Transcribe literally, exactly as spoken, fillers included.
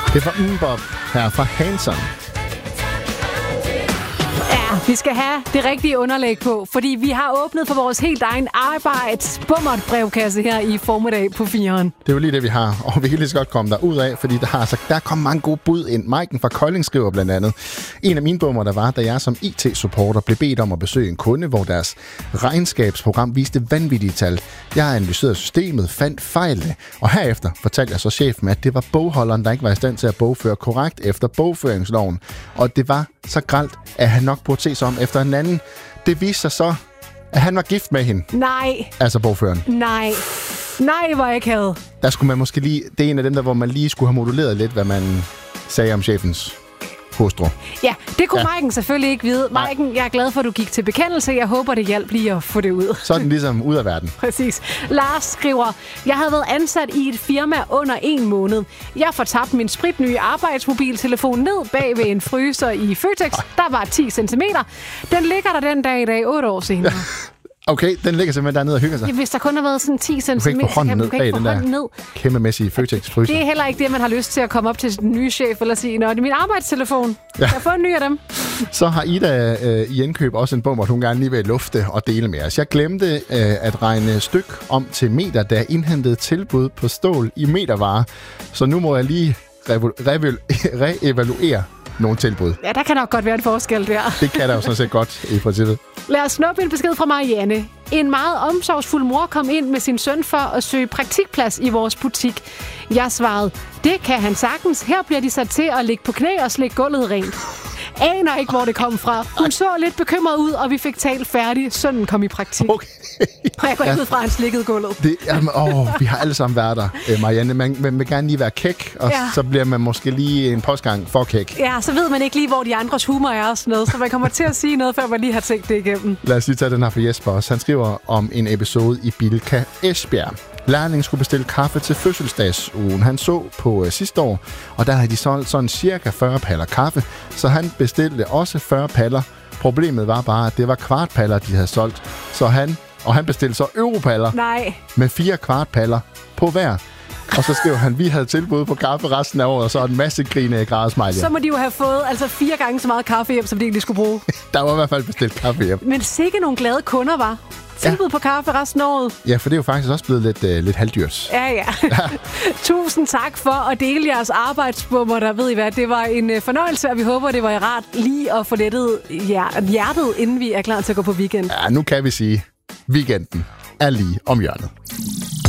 Det var MMMBop her fra Hanson. Ja, vi skal have det rigtige underlæg på, fordi vi har åbnet for vores helt egen arbejds bummert brevkasse her i formiddag på firen. Det er jo lige det, vi har, og vi kan lige så godt komme derud af, fordi der, har, altså, der kom mange gode bud ind. Maiken fra Kolding skriver blandt andet: en af mine bummer, der var, da jeg som I T-supporter blev bedt om at besøge en kunde, hvor deres regnskabsprogram viste vanvittige tal. Jeg analyserede systemet, fandt fejlene, og herefter fortalte jeg så chefen, at det var bogholderen, der ikke var i stand til at bogføre korrekt efter bogføringsloven. Og det var så grelt, at han nok burde se sig om efter en anden. Det viste sig så, at han var gift med hende. Nej. Altså bogføreren. Nej. Nej, hvor jeg ikke havde. Der skulle man måske lige... Det er en af dem, der, hvor man lige skulle have moduleret lidt, hvad man sagde om chefens hustru. Ja, det kunne ja. Maiken selvfølgelig ikke vide. Maiken, jeg er glad for, at du gik til bekendelse. Jeg håber, det hjalp lige at få det ud. Så er den ligesom ud af verden. Præcis. Lars skriver: jeg havde været ansat i et firma under en måned. Jeg fortabte min spritnye arbejdsmobiltelefon ned bag ved en fryser i Føtex. Der var ti centimeter. Den ligger der den dag i dag, otte år senere. Okay, den ligger simpelthen dernede og hygger sig. Ja, hvis der kun har været sådan ti centimeter, du kan ikke få hånden ned bag den der ned. kæmpemæssige Føtex-fryser. Det er heller ikke det, man har lyst til at komme op til den nye chef eller sige: nå, det er min arbejdstelefon. Ja. Jeg får en ny af dem. Så har Ida øh, i indkøb også en bummer, hun gerne lige vil lufte og dele med os. Jeg glemte øh, at regne styk om til meter, da jeg indhentede tilbud på stål i metervarer. Så nu må jeg lige revo- revo- reevaluere nogle tilbud. Ja, der kan nok godt være en forskel der. Det kan der jo sådan set godt i princippet. Lad os snuppe en besked fra Marianne. En meget omsorgsfuld mor kom ind med sin søn for at søge praktikplads i vores butik. Jeg svarede: det kan han sagtens. Her bliver de sat til at ligge på knæ og slikke gulvet rent. Aner ikke, hvor det kom fra. Hun så lidt bekymret ud, og vi fik talt færdigt. Sønnen kom i praktik. Okay. Og jeg går ikke ja. ud fra, at han slikkede gulvet. Det, jamen, åh, vi har alle sammen været der, Marianne. Man, man vil gerne lige være kæk, og ja. så bliver man måske lige en postgang for kæk. Ja, så ved man ikke lige, hvor de andres humor er og sådan noget. Så man kommer til at sige noget, før man lige har tænkt det igennem. Lad os lige tage den her for Jesper også. Han skriver om en episode i Bilka Esbjerg. Lærlingen skulle bestille kaffe til fødselsdagsugen. Han så på øh, sidste år, og der havde de solgt sådan cirka fyrre paller kaffe, så han bestilte også fyrre paller. Problemet var bare, at det var kvartpaller, de havde solgt, så han, og han bestilte så europaller. Nej. Med fire kvartpaller på hver. Og så skrev han, vi havde tilbud på kaffe resten af året, og så en masse grine af grædesmiley. Så må de jo have fået altså fire gange så meget kaffe hjem, som de egentlig skulle bruge. Der var i hvert fald bestilt kaffe hjem. Men sikke nogle glade kunder var. Tilbud ja. på kaffe resten af året. Ja, for det er jo faktisk også blevet lidt, uh, lidt halvdyrs. Ja, ja. ja. Tusind tak for at dele jeres arbejdsbummer, der ved I hvad. Det var en uh, fornøjelse, og vi håber, det var rart lige at få lettet hjertet, inden vi er klar til at gå på weekend. Ja, nu kan vi sige, weekenden er lige om hjørnet.